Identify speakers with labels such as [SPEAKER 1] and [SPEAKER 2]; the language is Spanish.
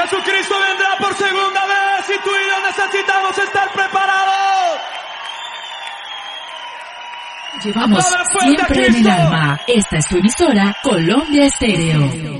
[SPEAKER 1] Jesucristo vendrá por segunda vez y tú y yo necesitamos estar preparados.
[SPEAKER 2] Llevamos siempre en el alma. Esta es tu emisora, Colombia Estéreo.